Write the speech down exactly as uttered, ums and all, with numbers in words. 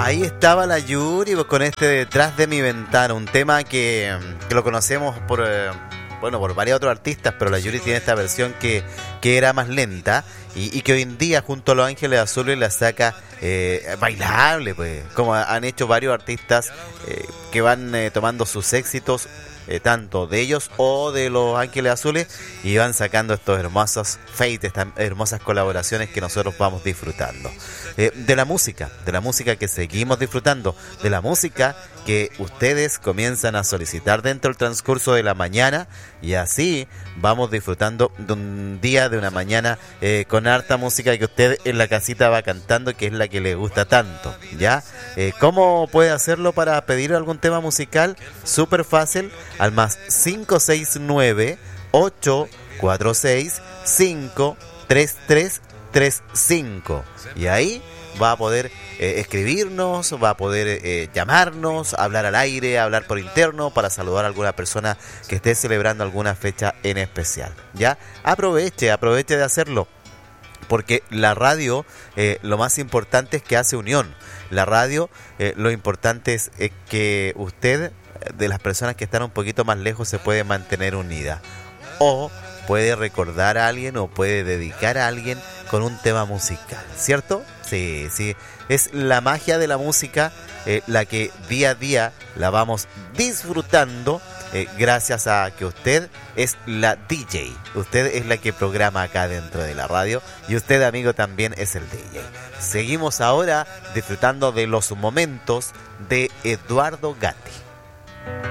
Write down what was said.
Ahí estaba la Yuri con este Detrás de mi ventana, un tema que, que lo conocemos por, eh, bueno, por varios otros artistas, pero la Yuri tiene esta versión que, que era más lenta y, y que hoy en día junto a Los Ángeles Azules la saca eh, bailable, pues, como han hecho varios artistas eh, que van eh, tomando sus éxitos, Eh, tanto de ellos o de Los Ángeles Azules, y van sacando estos hermosos feats, estas hermosas colaboraciones que nosotros vamos disfrutando. Eh, de la música, de la música que seguimos disfrutando, de la música que ustedes comienzan a solicitar dentro del transcurso de la mañana, y así vamos disfrutando de un día, de una mañana eh, con harta música que usted en la casita va cantando, que es la que le gusta tanto, ¿ya? Eh, ¿Cómo puede hacerlo para pedir algún tema musical? Súper fácil, al más cinco seis nueve, ocho cuatro seis, cinco tres tres tres cinco, y ahí va a poder eh, escribirnos, va a poder eh, llamarnos, hablar al aire, hablar por interno para saludar a alguna persona que esté celebrando alguna fecha en especial, ¿ya? Aproveche, aproveche de hacerlo, porque la radio, eh, lo más importante es que hace unión. La radio, eh, lo importante es eh, que usted, de las personas que están un poquito más lejos, se puede mantener unida, o puede recordar a alguien o puede dedicar a alguien con un tema musical, ¿cierto? Sí, sí, es la magia de la música, eh, la que día a día la vamos disfrutando, eh, gracias a que usted es la D J, usted es la que programa acá dentro de la radio, y usted, amigo, también es el D J. Seguimos ahora disfrutando de los momentos de Eduardo Gatti.